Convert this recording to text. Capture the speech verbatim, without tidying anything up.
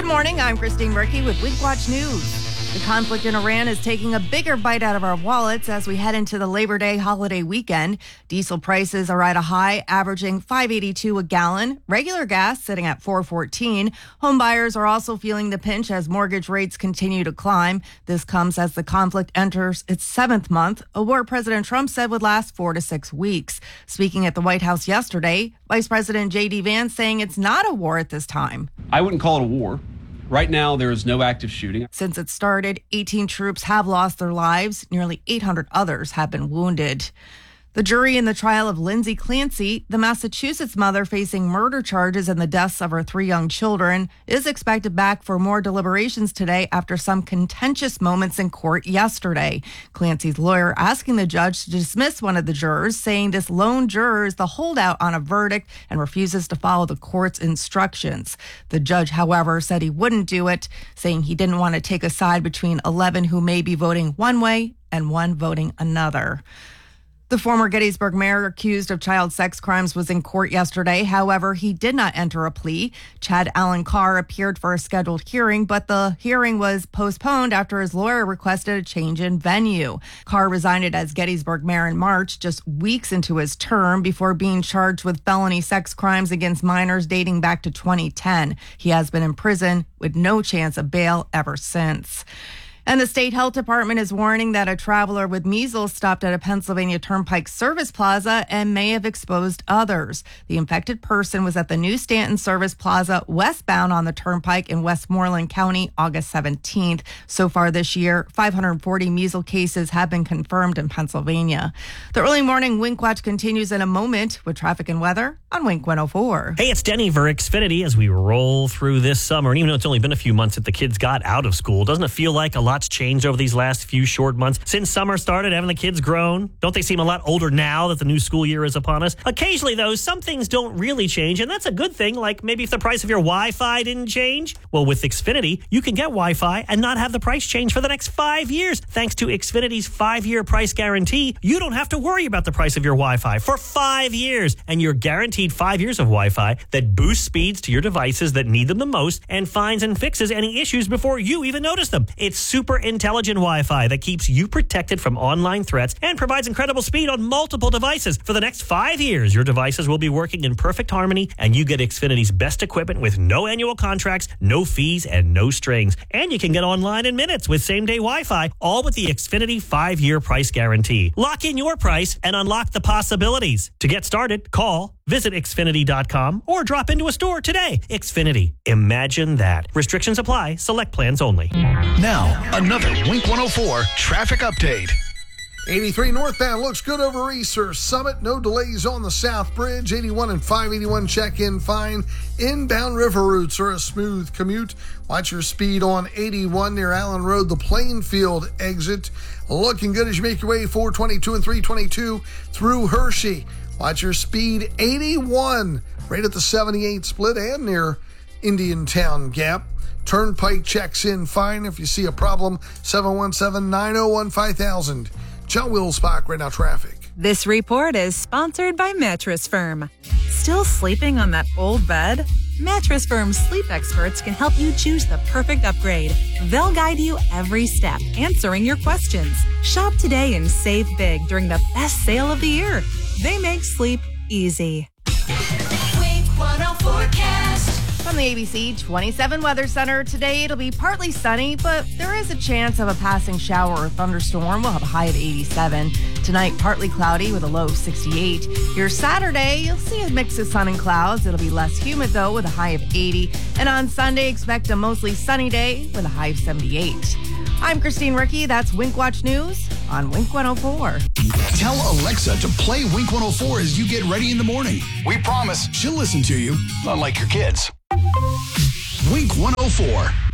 morning, I'm Christine Ricky with Wink Watch News. The conflict in Iran is taking a bigger bite out of our wallets as we head into the Labor Day holiday weekend. Diesel prices are at a high, averaging five eighty-two a gallon. Regular gas sitting at four fourteen. Home buyers are also feeling the pinch as mortgage rates continue to climb. This comes as the conflict enters its seventh month, a war President Trump said would last four to six weeks. Speaking at the White House yesterday, Vice President J D Vance saying it's not a war at this time. I wouldn't call it a war. Right now, there is no active shooting. Since it started, eighteen troops have lost their lives. Nearly eight hundred others have been wounded. The jury in the trial of Lindsay Clancy, the Massachusetts mother facing murder charges in the deaths of her three young children, is expected back for more deliberations today after some contentious moments in court yesterday. Clancy's lawyer asking the judge to dismiss one of the jurors, saying this lone juror is the holdout on a verdict and refuses to follow the court's instructions. The judge, however, said he wouldn't do it, saying he didn't want to take a side between eleven who may be voting one way and one voting another. The former Gettysburg mayor accused of child sex crimes was in court yesterday. However, he did not enter a plea. Chad Allen Carr appeared for a scheduled hearing, but the hearing was postponed after his lawyer requested a change in venue. Carr resigned as Gettysburg mayor in March, just weeks into his term, before being charged with felony sex crimes against minors dating back to twenty ten. He has been in prison with no chance of bail ever since. And the state health department is warning that a traveler with measles stopped at a Pennsylvania Turnpike service plaza and may have exposed others. The infected person was at the New Stanton Service Plaza westbound on the Turnpike in Westmoreland County August seventeenth. So far this year, five hundred forty measles cases have been confirmed in Pennsylvania. The early morning Wink Watch continues in a moment with traffic and weather on Wink one oh four. Hey, it's Denny for Xfinity as we roll through this summer. And even though it's only been a few months that the kids got out of school, doesn't it feel like a lot's changed over these last few short months? Since summer started, haven't the kids grown? Don't they seem a lot older now that the new school year is upon us? Occasionally, though, some things don't really change, and that's a good thing, like maybe if the price of your Wi-Fi didn't change. Well, with Xfinity, you can get Wi-Fi and not have the price change for the next five years. Thanks to Xfinity's five-year price guarantee, you don't have to worry about the price of your Wi-Fi for five years, and you're guaranteed five years of Wi-Fi that boosts speeds to your devices that need them the most and finds and fixes any issues before you even notice them. It's super intelligent Wi-Fi that keeps you protected from online threats and provides incredible speed on multiple devices. For the next five years, your devices will be working in perfect harmony, and you get Xfinity's best equipment with no annual contracts, no fees, and no strings. And you can get online in minutes with same-day Wi-Fi, all with the Xfinity five-year price guarantee. Lock in your price and unlock the possibilities. To get started, call, visit Xfinity dot com, or drop into a store today. Xfinity. Imagine that. Restrictions apply. Select plans only. Now, another Wink one oh four traffic update. eighty-three northbound looks good over Easter Summit. No delays on the South Bridge. eighty-one and five eighty-one check-in fine. Inbound river routes are a smooth commute. Watch your speed on eighty-one near Allen Road, the Plainfield exit. Looking good as you make your way four twenty-two and three twenty-two through Hershey. Watch your speed eighty-one right at the seventy-eight split and near Indiantown Gap. Turnpike checks in fine. If you see a problem, seven one seven, nine oh one, five thousand. John Wilsbach, right now traffic. This report is sponsored by Mattress Firm. Still sleeping on that old bed? Mattress Firm's sleep experts can help you choose the perfect upgrade. They'll guide you every step, answering your questions. Shop today and save big during the best sale of the year. They make sleep easy. Wink one oh four cast. From the A B C twenty-seven Weather Center, today it'll be partly sunny, but there is a chance of a passing shower or thunderstorm. We'll have a high of eighty-seven. Tonight, partly cloudy with a low of sixty-eight. Your Saturday, you'll see a mix of sun and clouds. It'll be less humid, though, with a high of eighty. And on Sunday, expect a mostly sunny day with a high of seventy-eight. I'm Christine Ricky. That's Wink Watch News on Wink one oh four. Tell Alexa to play Wink one oh four as you get ready in the morning. We promise she'll listen to you, unlike your kids. Wink one oh four.